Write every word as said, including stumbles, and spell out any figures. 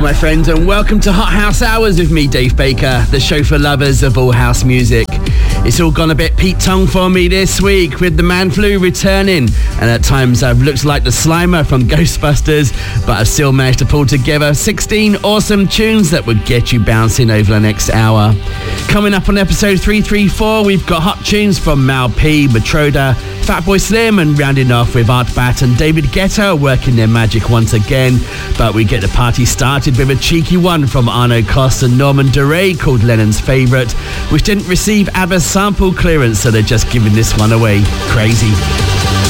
my friends, and welcome to Hot House Hours with me, Dave Baker, the show for lovers of all house music. It's all gone a bit Pete Tong for me this week, with the Man Flu returning, and at times I've looked like the Slimer from Ghostbusters, but I've still managed to pull together sixteen awesome tunes that would get you bouncing over the next hour. Coming up on episode three thirty-four, we've got hot tunes from Mal P, Matroda, Fatboy Slim, and rounding off with Art Bat and David Guetta working their magic once again. But we get the party started with a cheeky one from Arno Cost and Norman Doray called Lennon's Favourite, which didn't receive ABBA's sample clearance, so they're just giving this one away. Crazy.